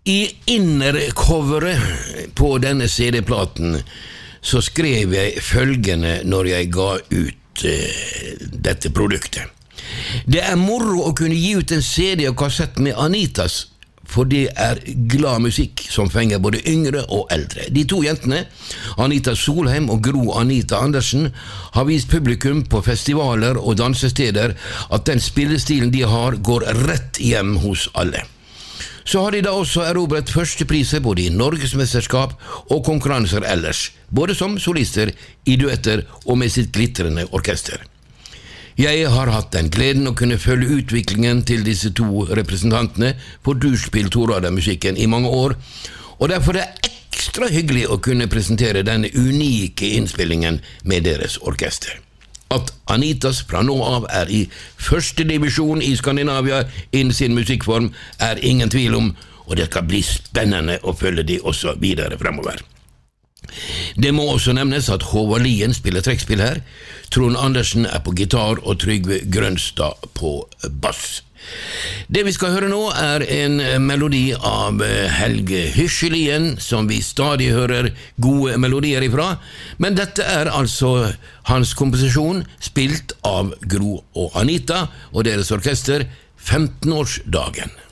I innercoveret på denne CD-platen så skrev jeg følgende når jeg ga ut dette produktet. Det moro å kunne gi ut en CD og kassett med Anitas, for det glad musikk som fenger både yngre og eldre. De to jentene, Anita Solheim og Gro Anita Andersen, har vist publikum på festivaler og dansesteder at den spillestilen de har går rett hjem hos alle. Så har de da også erobret førstepriser både i Norgesmesterskap og konkurranser ellers, både som solister, i duetter og med sitt glitrende orkester. Jeg har hatt den gleden å kunne følge utviklingen til disse to representantene på Durspill-Torada-musikken i mange år, og derfor ekstra hyggelig å kunne presentere denne unike innspillingen med deres orkester. At Anitas fra nå av i første divisjon i Skandinavia innen sin musikkform ingen tvil om, og det skal bli spennende å følge de også videre fremover. Det må også nevnes at Håvard Lien spiller trekkspill her, Trond Andersen på gitar og Trygve Grønstad på bass. Det vi skal høre nå en melodi av Helge Hyrselien, som vi stadig hører gode melodier ifra, men dette altså hans komposisjon, spilt av Gro og Anita og deres orkester, 15-årsdagen.